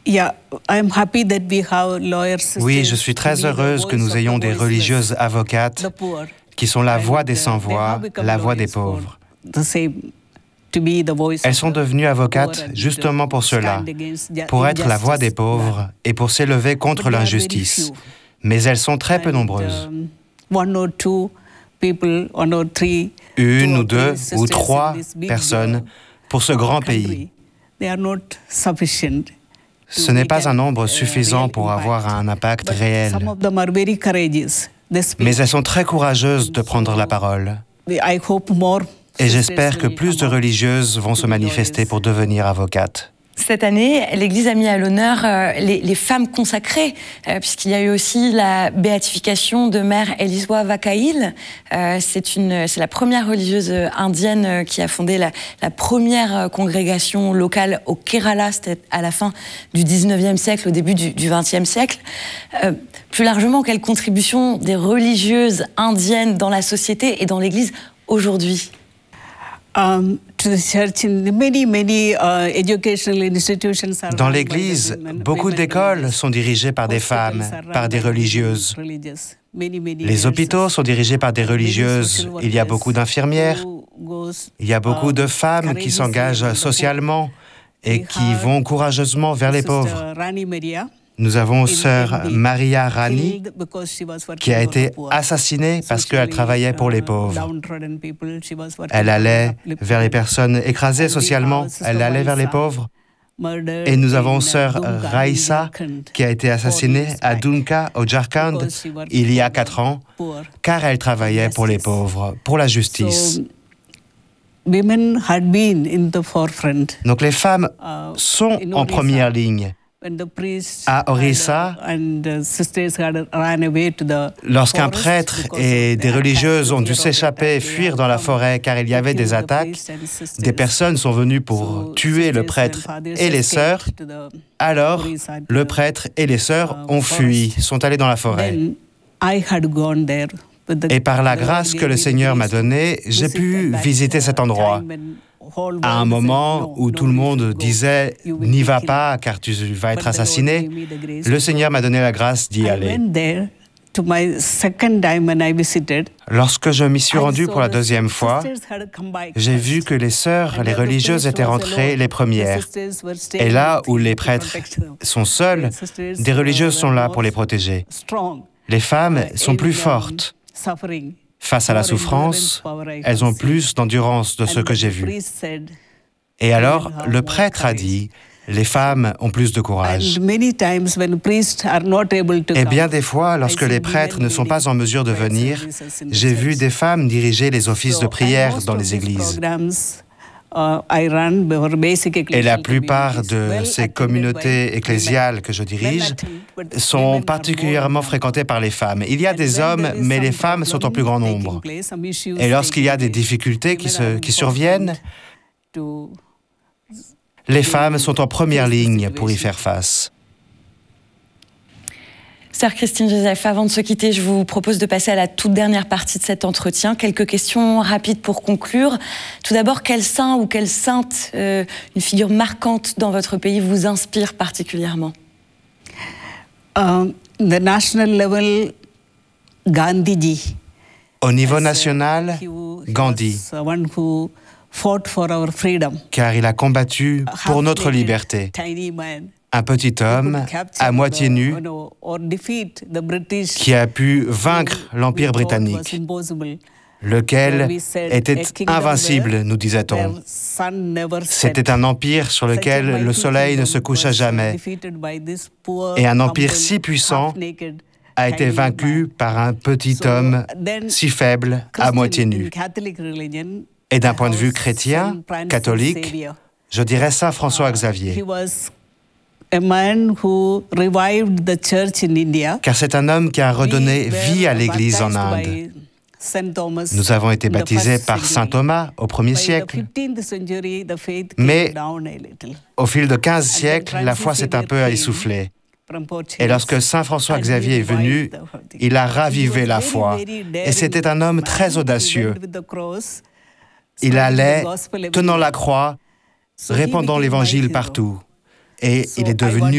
Oui, je suis très heureuse que nous ayons des religieuses avocates qui sont la voix des sans-voix, la voix des pauvres. Elles sont devenues avocates justement pour cela, pour être la voix des pauvres et pour s'élever contre l'injustice. Mais elles sont très peu nombreuses. Une ou deux ou trois personnes pour ce grand pays. Ce n'est pas un nombre suffisant pour avoir un impact réel. Mais elles sont très courageuses de prendre la parole. Et j'espère que plus de religieuses vont se manifester pour devenir avocates. Cette année, l'Église a mis à l'honneur les femmes consacrées, puisqu'il y a eu aussi la béatification de Mère Eliswa Wakail. C'est la première religieuse indienne qui a fondé la première congrégation locale au Kerala, c'était à la fin du 19e siècle, au début du 20e siècle. Plus largement, quelle contribution des religieuses indiennes dans la société et dans l'Église aujourd'hui ? Dans l'Église, beaucoup d'écoles sont dirigées par des femmes, par des religieuses. Les hôpitaux sont dirigés par des religieuses. Il y a beaucoup d'infirmières. Il y a beaucoup de femmes qui s'engagent socialement et qui vont courageusement vers les pauvres. Nous avons sœur Maria Rani, qui a été assassinée parce qu'elle travaillait pour les pauvres. Elle allait vers les personnes écrasées socialement, elle allait vers les pauvres. Et nous avons sœur Raissa, qui a été assassinée à Dunka, au Jharkhand, il y a 4 ans, car elle travaillait pour les pauvres, pour la justice. Donc les femmes sont en première ligne. À Orissa, lorsqu'un prêtre et des religieuses ont dû s'échapper et fuir dans la forêt car il y avait des attaques, des personnes sont venues pour tuer le prêtre et les sœurs. Alors, le prêtre et les sœurs ont fui, sont allés dans la forêt. Et par la grâce que le Seigneur m'a donnée, j'ai pu visiter cet endroit. À un moment où tout le monde disait « n'y va pas car tu vas être assassiné », le Seigneur m'a donné la grâce d'y aller. Lorsque je m'y suis rendu pour la 2e fois, j'ai vu que les sœurs, les religieuses étaient rentrées les premières. Et là où les prêtres sont seuls, des religieuses sont là pour les protéger. Les femmes sont plus fortes. Face à la souffrance, elles ont plus d'endurance de ce que j'ai vu. Et alors, le prêtre a dit, les femmes ont plus de courage. Et bien des fois, lorsque les prêtres ne sont pas en mesure de venir, j'ai vu des femmes diriger les offices de prière dans les églises. Et la plupart de ces communautés ecclésiales que je dirige sont particulièrement fréquentées par les femmes. Il y a des hommes, mais les femmes sont en plus grand nombre. Et lorsqu'il y a des difficultés qui surviennent, les femmes sont en première ligne pour y faire face. Sœur Christine Joseph, avant de se quitter, je vous propose de passer à la toute dernière partie de cet entretien. Quelques questions rapides pour conclure. Tout d'abord, quel saint ou quelle sainte, une figure marquante dans votre pays, vous inspire particulièrement? Au niveau national, Gandhi, car il a combattu pour notre liberté. Un petit homme, à moitié nu, qui a pu vaincre l'Empire britannique, lequel était invincible, nous disait-on. C'était un empire sur lequel le soleil ne se coucha jamais. Et un empire si puissant a été vaincu par un petit homme si faible, à moitié nu. Et d'un point de vue chrétien, catholique, je dirais Saint François Xavier. Car c'est un homme qui a redonné vie à l'Église en Inde. Nous avons été baptisés par Saint Thomas au 1er siècle. Mais au fil de 15 siècles, la foi s'est un peu essoufflée. Et lorsque Saint François Xavier est venu, il a ravivé la foi. Et c'était un homme très audacieux. Il allait, tenant la croix, répandant l'Évangile partout. Et il est devenu